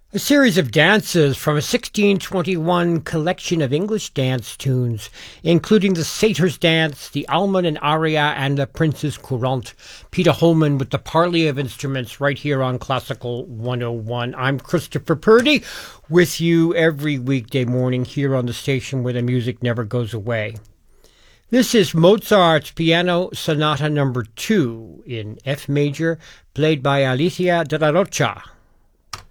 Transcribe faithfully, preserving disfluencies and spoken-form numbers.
A series of dances from a sixteen twenty-one collection of English dance tunes, including the Satyr's Dance, the Almond and Aria, and the Prince's Courante. Peter Holman with the parley of instruments right here on Classical one oh one. I'm Christopher Purdy with you every weekday morning here on the station where the music never goes away. This is Mozart's Piano Sonata number two in F major, played by Alicia Della Rocha.